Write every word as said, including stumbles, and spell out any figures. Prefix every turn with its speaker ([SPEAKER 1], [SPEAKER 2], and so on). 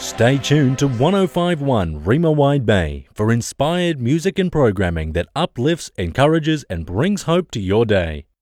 [SPEAKER 1] Stay tuned to one oh five point one Rima Wide Bay for inspired music and programming that uplifts, encourages and brings hope to your day.